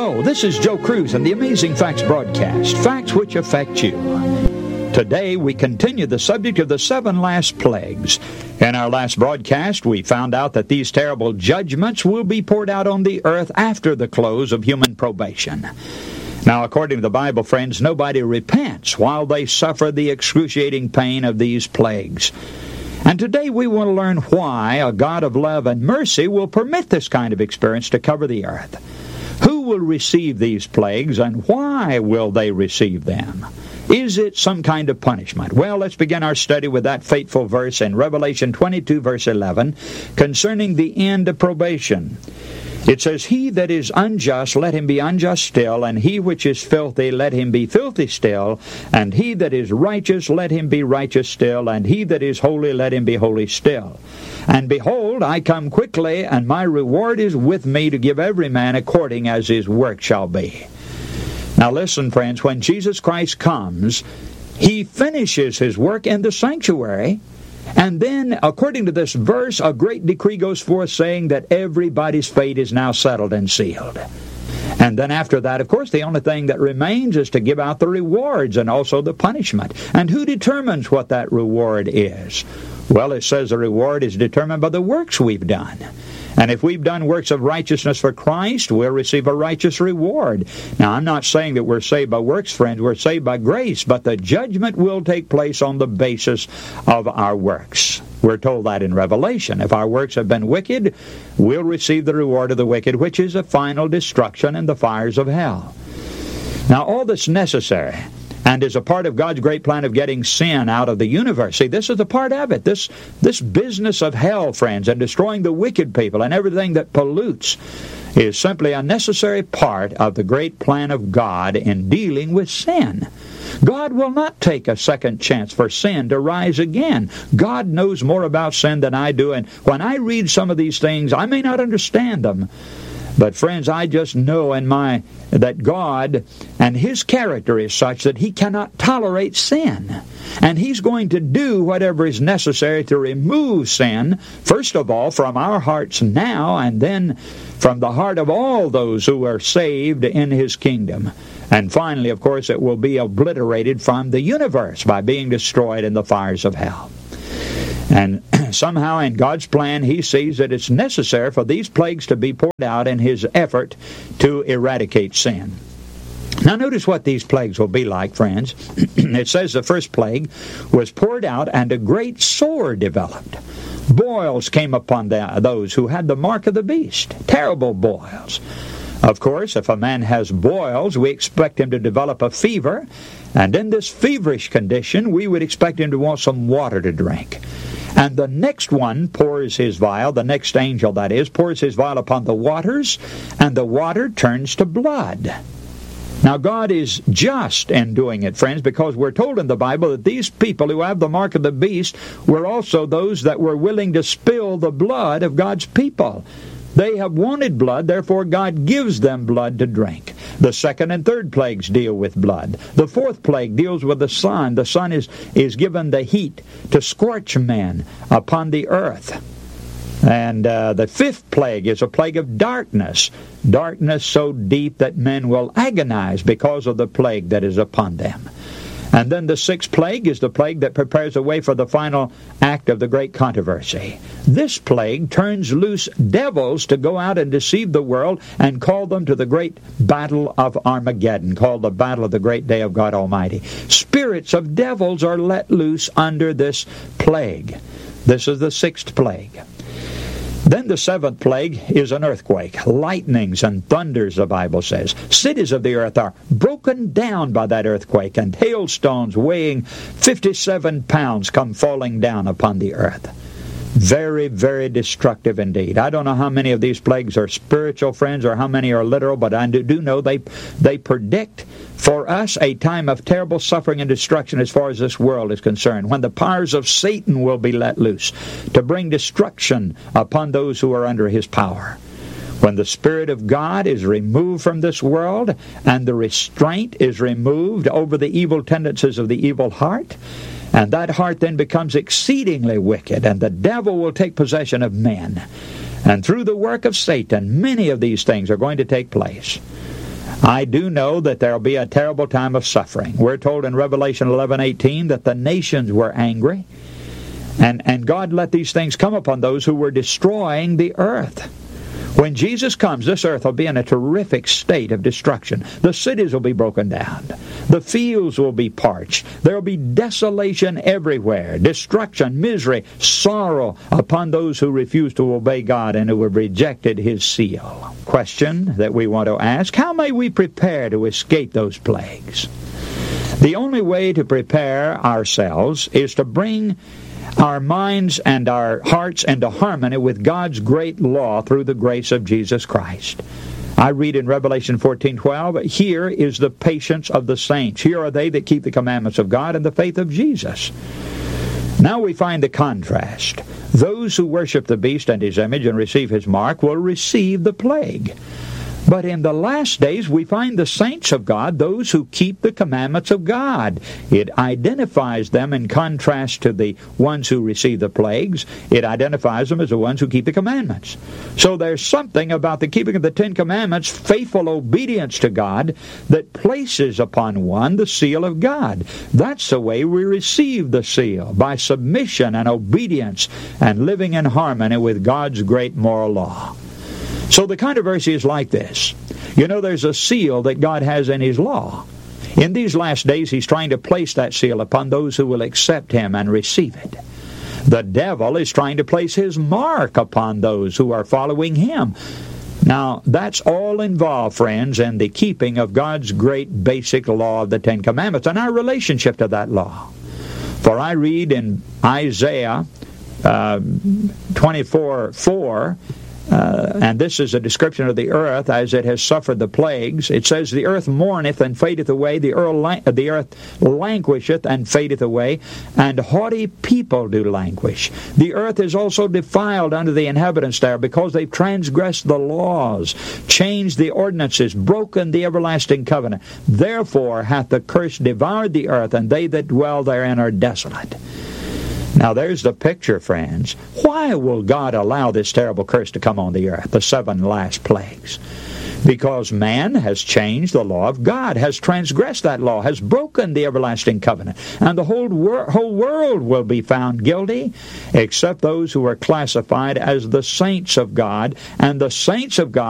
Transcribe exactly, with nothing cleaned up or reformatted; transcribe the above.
Hello, this is Joe Cruz and the Amazing Facts broadcast, facts which affect you. Today we continue the subject of the seven last plagues. In our last broadcast, we found out that these terrible judgments will be poured out on the earth after the close of human probation. Now, according to the Bible, friends, nobody repents while they suffer the excruciating pain of these plagues. And today we want to learn why a God of love and mercy will permit this kind of experience to cover the earth. Who will receive these plagues, and why will they receive them? Is it some kind of punishment? Well, let's begin our study with that fateful verse in Revelation twenty-two, verse eleven, concerning the end of probation. It says, "He that is unjust, let him be unjust still, and he which is filthy, let him be filthy still, and he that is righteous, let him be righteous still, and he that is holy, let him be holy still. And behold, I come quickly, and my reward is with me to give every man according as his work shall be." Now listen, friends, when Jesus Christ comes, He finishes His work in the sanctuary, and then, according to this verse, a great decree goes forth saying that everybody's fate is now settled and sealed. And then after that, of course, the only thing that remains is to give out the rewards and also the punishment. And who determines what that reward is? Well, it says the reward is determined by the works we've done. And if we've done works of righteousness for Christ, we'll receive a righteous reward. Now, I'm not saying that we're saved by works, friends. We're saved by grace, but the judgment will take place on the basis of our works. We're told that in Revelation. If our works have been wicked, we'll receive the reward of the wicked, which is a final destruction in the fires of hell. Now, all that's necessary and is a part of God's great plan of getting sin out of the universe. See, this is a part of it. This, this business of hell, friends, and destroying the wicked people and everything that pollutes is simply a necessary part of the great plan of God in dealing with sin. God will not take a second chance for sin to rise again. God knows more about sin than I do, and when I read some of these things, I may not understand them. But friends, I just know in my that God and His character is such that He cannot tolerate sin. And He's going to do whatever is necessary to remove sin, first of all, from our hearts now, and then from the heart of all those who are saved in His kingdom. And finally, of course, it will be obliterated from the universe by being destroyed in the fires of hell. And somehow in God's plan, He sees that it's necessary for these plagues to be poured out in His effort to eradicate sin. Now notice what these plagues will be like, friends. It says the first plague was poured out, and a great sore developed. Boils came upon the, those who had the mark of the beast. Terrible boils. Of course, if a man has boils, we expect him to develop a fever, and in this feverish condition, we would expect him to want some water to drink. And the next one pours his vial, the next angel that is, pours his vial upon the waters, and the water turns to blood. Now, God is just in doing it, friends, because we're told in the Bible that these people who have the mark of the beast were also those that were willing to spill the blood of God's people. They have wanted blood, therefore God gives them blood to drink. The second and third plagues deal with blood. The fourth plague deals with the sun. The sun is, is given the heat to scorch men upon the earth. And uh, the fifth plague is a plague of darkness. Darkness so deep that men will agonize because of the plague that is upon them. And then the sixth plague is the plague that prepares the way for the final act of the great controversy. This plague turns loose devils to go out and deceive the world and call them to the great battle of Armageddon, called the battle of the great day of God Almighty. Spirits of devils are let loose under this plague. This is the sixth plague. Then the seventh plague is an earthquake. Lightnings and thunders, the Bible says. Cities of the earth are broken down by that earthquake, and hailstones weighing fifty-seven pounds come falling down upon the earth. Very, very destructive indeed. I don't know how many of these plagues are spiritual, friends, or how many are literal, but I do know they, they predict for us a time of terrible suffering and destruction as far as this world is concerned, when the powers of Satan will be let loose to bring destruction upon those who are under his power. When the Spirit of God is removed from this world and the restraint is removed over the evil tendencies of the evil heart, and that heart then becomes exceedingly wicked, and the devil will take possession of men. And through the work of Satan, many of these things are going to take place. I do know that there will be a terrible time of suffering. We're told in Revelation eleven eighteen that the nations were angry, and, and God let these things come upon those who were destroying the earth. When Jesus comes, this earth will be in a terrific state of destruction. The cities will be broken down. The fields will be parched. There will be desolation everywhere, destruction, misery, sorrow upon those who refuse to obey God and who have rejected His seal. Question that we want to ask, how may we prepare to escape those plagues? The only way to prepare ourselves is to bring our minds and our hearts into harmony with God's great law through the grace of Jesus Christ. I read in Revelation fourteen twelve, here is the patience of the saints. Here are they that keep the commandments of God and the faith of Jesus. Now we find the contrast. Those who worship the beast and his image and receive his mark will receive the plague. But in the last days, we find the saints of God, those who keep the commandments of God. It identifies them in contrast to the ones who receive the plagues. It identifies them as the ones who keep the commandments. So there's something about the keeping of the Ten Commandments, faithful obedience to God, that places upon one the seal of God. That's the way we receive the seal, by submission and obedience and living in harmony with God's great moral law. So the controversy is like this. You know, there's a seal that God has in His law. In these last days, He's trying to place that seal upon those who will accept Him and receive it. The devil is trying to place his mark upon those who are following him. Now, that's all involved, friends, in the keeping of God's great basic law of the Ten Commandments and our relationship to that law. For I read in Isaiah uh, twenty-four four, Uh, and this is a description of the earth as it has suffered the plagues. It says, the earth mourneth and fadeth away, the earth languisheth and fadeth away, and haughty people do languish. The earth is also defiled unto the inhabitants there, because they've transgressed the laws, changed the ordinances, broken the everlasting covenant. Therefore hath the curse devoured the earth, and they that dwell therein are desolate. Now there's the picture, friends. Why will God allow this terrible curse to come on the earth, the seven last plagues? Because man has changed the law of God, has transgressed that law, has broken the everlasting covenant, and the whole, wor- whole world will be found guilty, except those who are classified as the saints of God, and the saints of God